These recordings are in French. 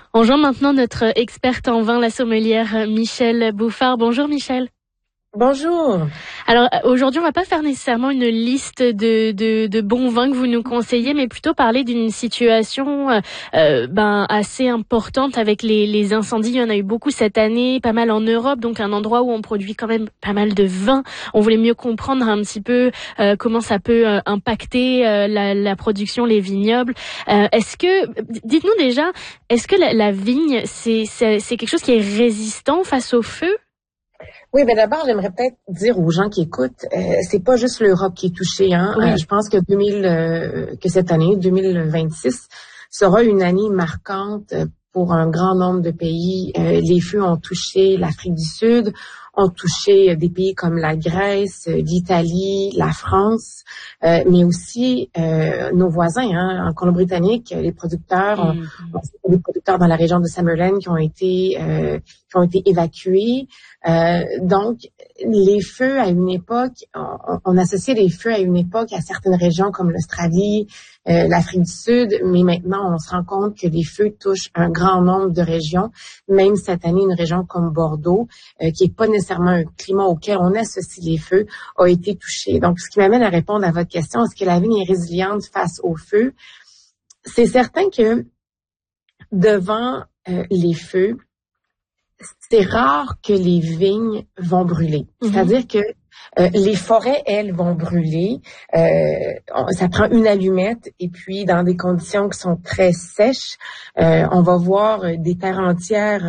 On joint maintenant notre experte en vin, la sommelière Michèle Bouffard. Bonjour Michèle. Bonjour. Alors aujourd'hui, on va pas faire nécessairement une liste de bons vins que vous nous conseillez, mais plutôt parler d'une situation assez importante avec les incendies. Il y en a eu beaucoup cette année, pas mal en Europe, donc un endroit où on produit quand même pas mal de vin. On voulait mieux comprendre un petit peu comment ça peut impacter la production, les vignobles. Dites-nous déjà, est-ce que la vigne, c'est quelque chose qui est résistant face au feu? Oui, ben d'abord, j'aimerais peut-être dire aux gens qui écoutent, c'est pas juste l'Europe qui est touchée, hein. Oui. Je pense que cette année, 2026, sera une année marquante pour un grand nombre de pays. Les feux ont touché l'Afrique du Sud, ont touché des pays comme la Grèce, l'Italie, la France, mais aussi nos voisins, hein, en Colombie-Britannique, les producteurs, des producteurs dans la région de Summerland qui ont été évacués. Donc, les feux à une époque, on associait les feux à une époque à certaines régions comme l'Australie, l'Afrique du Sud, mais maintenant on se rend compte que les feux touchent un grand nombre de régions, même cette année une région comme Bordeaux, qui est pas nécessairement un climat auquel on associe les feux, a été touchée. Donc, ce qui m'amène à répondre à votre question, est-ce que la vigne est résiliente face aux feux? C'est certain que devant les feux, c'est rare que les vignes vont brûler. C'est-à-dire que les forêts, elles, vont brûler. Ça prend une allumette et puis dans des conditions qui sont très sèches, on va voir des terres entières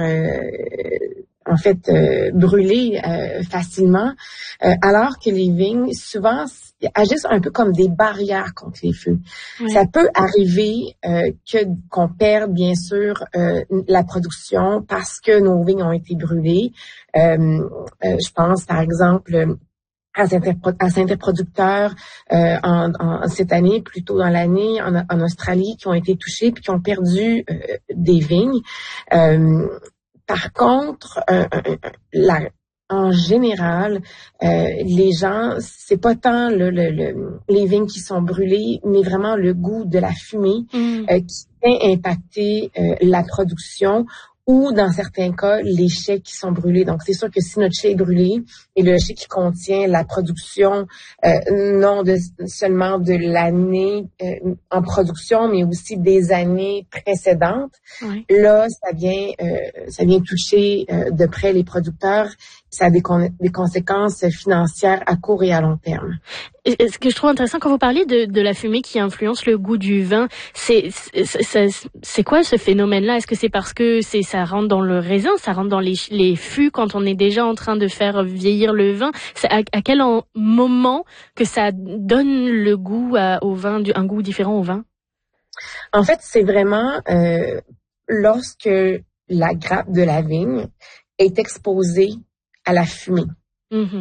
brûler facilement, alors que les vignes, souvent, agissent un peu comme des barrières contre les feux. Oui. Ça peut arriver qu'on perde, bien sûr, la production parce que nos vignes ont été brûlées. Je pense, par exemple, à Saint-Producteur cette année, plus tôt dans l'année, en Australie, qui ont été touchés puis qui ont perdu des vignes. Par contre, en général, les gens, c'est pas tant les vignes qui sont brûlées, mais vraiment le goût de la fumée qui vient impacter la production ou, dans certains cas, les chais qui sont brûlés. Donc, c'est sûr que si notre chai est brûlé et le chai qui contient la production non seulement de l'année en production, mais aussi des années précédentes, oui. Là, ça vient toucher de près les producteurs. Ça a des conséquences financières à court et à long terme. Et ce que je trouve intéressant quand vous parlez de la fumée qui influence le goût du vin, c'est quoi ce phénomène-là? Est-ce que c'est parce que ça rentre dans le raisin, ça rentre dans les fûts quand on est déjà en train de faire vieillir le vin? C'est à quel moment que ça donne le goût au vin, un goût différent au vin? En fait, c'est vraiment lorsque la grappe de la vigne est exposée à la fumée.